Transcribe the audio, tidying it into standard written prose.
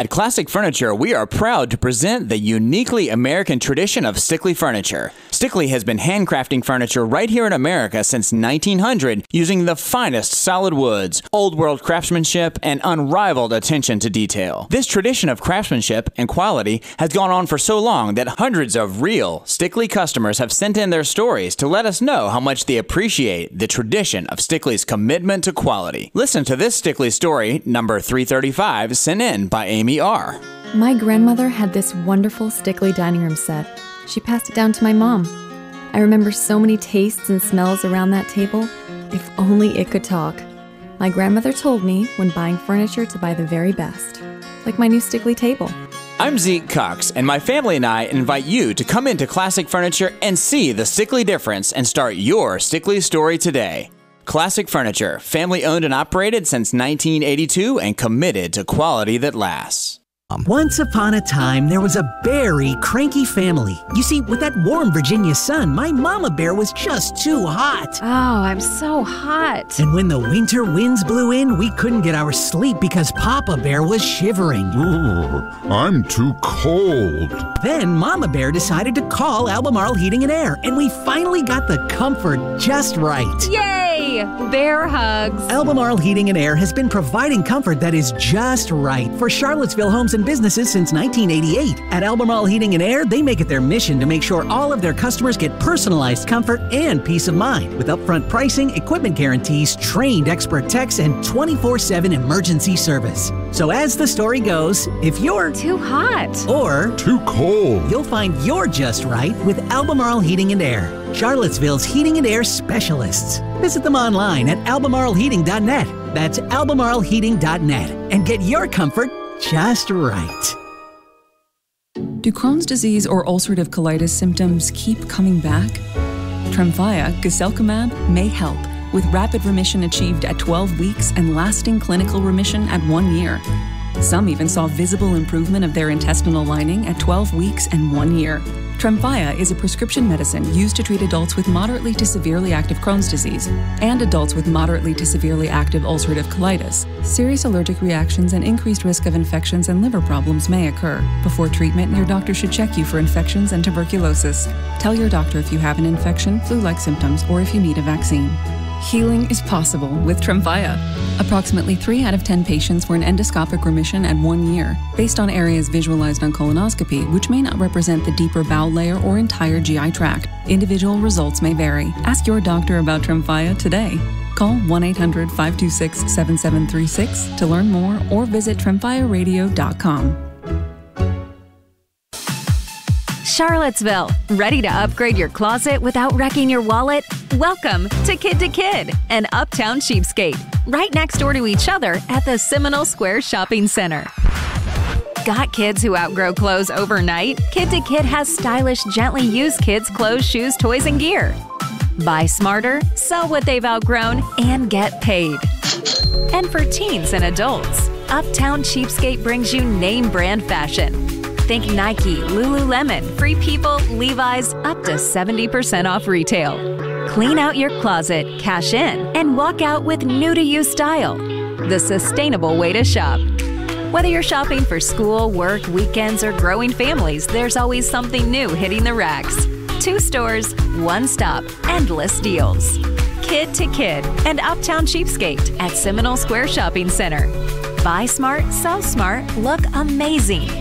At Classic Furniture, we are proud to present the uniquely American tradition of Stickley furniture. Stickley has been handcrafting furniture right here in America since 1900 using the finest solid woods, old-world craftsmanship, and unrivaled attention to detail. This tradition of craftsmanship and quality has gone on for so long that hundreds of real Stickley customers have sent in their stories to let us know how much they appreciate the tradition of Stickley's commitment to quality. Listen to this Stickley story, number 335, sent in by Amy R. My grandmother had this wonderful Stickley dining room set. She passed it down to my mom. I remember so many tastes and smells around that table. If only it could talk. My grandmother told me when buying furniture to buy the very best, like my new Stickley table. I'm Zeke Cox, and my family and I invite you to come into Classic Furniture and see the Stickley difference and start your Stickley story today. Classic Furniture, family owned and operated since 1982 and committed to quality that lasts. Once upon a time, there was a very cranky family. You see, with that warm Virginia sun, my mama bear was just too hot. Oh, I'm so hot. And when the winter winds blew in, we couldn't get our sleep because Papa Bear was shivering. Ooh, I'm too cold. Then Mama Bear decided to call Albemarle Heating and Air, and we finally got the comfort just right. Yay! Bear hugs. Albemarle Heating and Air has been providing comfort that is just right for Charlottesville homes and businesses since 1988. At Albemarle Heating and Air, they make it their mission to make sure all of their customers get personalized comfort and peace of mind with upfront pricing, equipment guarantees, trained expert techs, and 24/7 emergency service. So as the story goes, if you're too hot or too cold, you'll find you're just right with Albemarle Heating and Air, Charlottesville's heating and air specialists. Visit them online at albemarleheating.net. That's albemarleheating.net and get your comfort just right. Do Crohn's disease or ulcerative colitis symptoms keep coming back? Tremfya, guselkumab, may help, with rapid remission achieved at 12 weeks and lasting clinical remission at 1 year. Some even saw visible improvement of their intestinal lining at 12 weeks and 1 year. Tremfya is a prescription medicine used to treat adults with moderately to severely active Crohn's disease and adults with moderately to severely active ulcerative colitis. Serious allergic reactions and increased risk of infections and liver problems may occur. Before treatment, your doctor should check you for infections and tuberculosis. Tell your doctor if you have an infection, flu-like symptoms, or if you need a vaccine. Healing is possible with Tremfya. Approximately 3 out of 10 patients were in endoscopic remission at 1 year, based on areas visualized on colonoscopy, which may not represent the deeper bowel layer or entire GI tract. Individual results may vary. Ask your doctor about Tremfya today. Call 1-800-526-7736 to learn more or visit tremfyaradio.com. Charlottesville, ready to upgrade your closet without wrecking your wallet? Welcome to Kid, an uptown cheapskate, right next door to each other at the Seminole Square Shopping Center. Got kids who outgrow clothes overnight? Kid has stylish, gently used kids' clothes, shoes, toys, and gear. Buy smarter, sell what they've outgrown, and get paid. And for teens and adults, Uptown Cheapskate brings you name brand fashion. Think Nike, Lululemon, Free People, Levi's, up to 70% off retail. Clean out your closet, cash in, and walk out with new-to-you style. The sustainable way to shop. Whether you're shopping for school, work, weekends, or growing families, there's always something new hitting the racks. 2 stores, 1 stop, endless deals. Kid and Uptown Cheapskate at Seminole Square Shopping Center. Buy smart, sell smart, look amazing.